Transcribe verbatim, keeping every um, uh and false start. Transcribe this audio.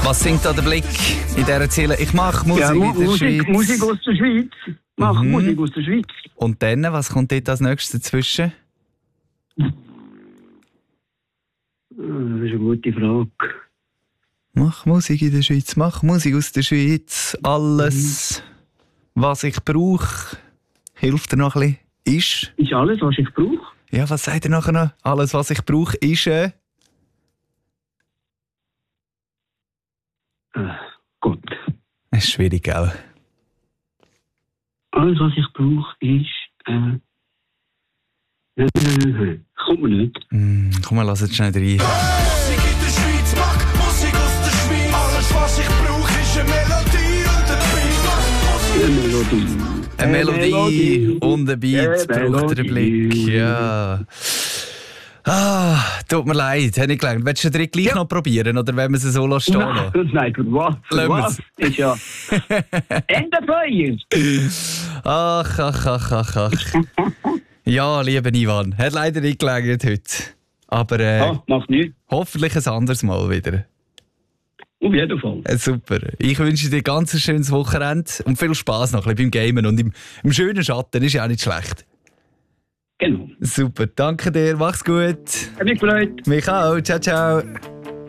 Was singt da der Blick in dieser Ziele? Ich mache Musik Ja, Mu- in der Musik, Schweiz. Musik aus der Schweiz. Mach Mhm. Musik aus der Schweiz. Und dann, was kommt dort als nächstes dazwischen? Ah, Das ist eine gute Frage. Mach Musik in der Schweiz, mach Musik aus der Schweiz. Alles, was ich brauche, hilft dir noch ein bisschen. Ist. Ist alles, was ich brauche? Ja, was sagt ihr nachher noch? Alles, was ich brauche, ist. Äh... Äh, Gott. Das ist schwierig, gell? Alles, was ich brauche, ist. Äh, äh, kommt mir nicht. Mm, komm, lass jetzt schnell rein. Musik in der Schweiz, mach Musik aus der Schweiz. Alles, was ich brauche, ist eine Melodie und ein Beat. Mach Eine Musik. Melodie. Eine Melodie und ein Beat Eine braucht der Melodie. Blick. Ja. Ah, tut mir leid, habe ich gelernt. Willst du den Trick gleich Ja. noch probieren oder wenn wir sie so stehen Nein, lassen? nein, für was? Für Lassen was? Ist ja. Ende Feuer! Ach, ach, ach, ach, ach. Ja, lieber Ivan, hat leider nicht gelangt heute. Aber äh, Ah, macht nichts. hoffentlich ein anderes Mal wieder. Auf jeden Fall. Äh, super. Ich wünsche dir ganz ein schönes Wochenende und viel Spass noch ein bisschen beim Gamen. Und im, im schönen Schatten ist ja auch nicht schlecht. Genau. Super, danke dir, mach's gut. Hat mich gefreut. Mich auch, ciao, ciao.